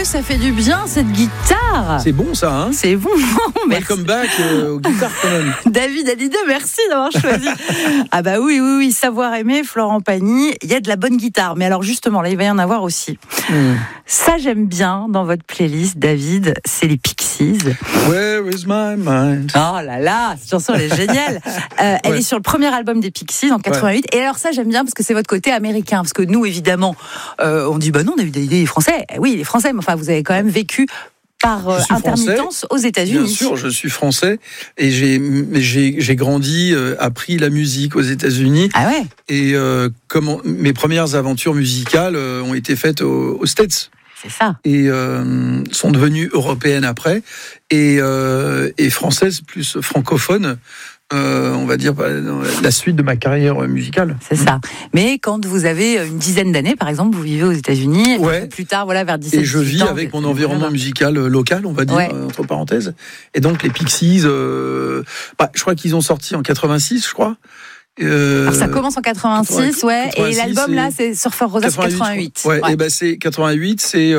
ça fait du bien cette guitare. C'est bon ça, hein? C'est bon. Welcome back aux guitares quand même. David Hallyday, merci d'avoir choisi. Ah bah oui, savoir aimer, Florent Pagny. Il y a de la bonne guitare, mais alors justement, là, il va y en avoir aussi. Ça, j'aime bien dans votre playlist, David, c'est les Pixies. Where is my mind? Oh là là, cette chanson, elle est géniale. Elle est sur le premier album des Pixies en 88. Et alors ça, j'aime bien parce que c'est votre côté américain. Parce que nous, évidemment, on dit, bah non, David Hallyday est français. Oui, il est français, mais enfin, vous avez quand même vécu par intermittence aux États-Unis. Bien sûr, je suis français et j'ai grandi, appris la musique aux États-Unis. Ah ouais. Et mes premières aventures musicales ont été faites aux States. C'est ça. Et sont devenues européennes après et françaises plus francophones. On va dire la suite de ma carrière musicale. C'est ça. Mais quand vous avez une dizaine d'années, par exemple, vous vivez aux États-Unis, plus tard, voilà, vers 17 ans. Et je vis avec mon environnement musical local, on va dire, entre parenthèses. Et donc les Pixies, je crois qu'ils ont sorti en 86, je crois. Alors ça commence en 86, 86 et l'album là c'est Surfer Rosa, c'est 88. Et ben c'est 88, c'est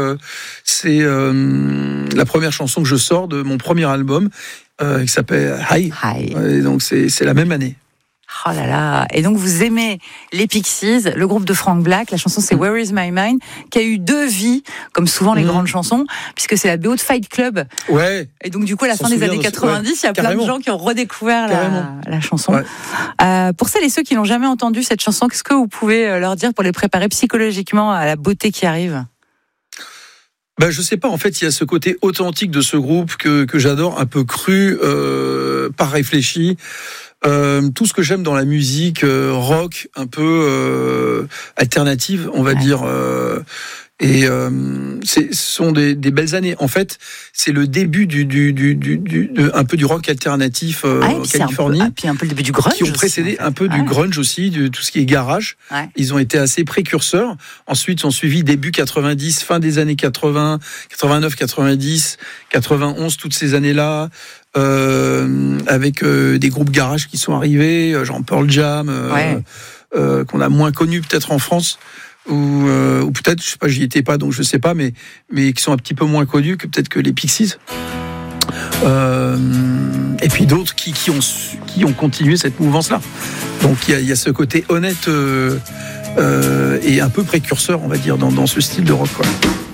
la première chanson que je sors de mon premier album qui s'appelle High. Et donc c'est la même année. Oh là là. Et donc vous aimez les Pixies, le groupe de Frank Black, la chanson c'est Where is my mind, qui a eu deux vies, comme souvent les grandes chansons, puisque c'est la BO de Fight Club. Ouais. Et donc du coup à la fin des années 90, il y a plein de gens qui ont redécouvert la chanson. Pour celles et ceux qui n'ont jamais entendu cette chanson, qu'est-ce que vous pouvez leur dire pour les préparer psychologiquement à la beauté qui arrive? Je sais pas, en fait, il y a ce côté authentique de ce groupe que j'adore, un peu cru, pas réfléchi. Tout ce que j'aime dans la musique rock, un peu alternative, on va dire. Ce sont des belles années. En fait, c'est le début un peu du rock alternatif en Californie. Puis un peu le début du grunge. Qui ont précédé un peu du grunge aussi, de tout ce qui est garage. Ouais. Ils ont été assez précurseurs. Ensuite, ont suivi début 90, fin des années 80, 89, 90, 91, toutes ces années-là. Avec des groupes garage qui sont arrivés, genre Pearl Jam, qu'on a moins connu peut-être en France. Ou peut-être, je sais pas, j'y étais pas, donc je sais pas, mais qui sont un petit peu moins connus que peut-être que les Pixies. Et puis d'autres qui ont continué cette mouvance-là. Donc il y a ce côté honnête et un peu précurseur, on va dire, dans ce style de rock, quoi.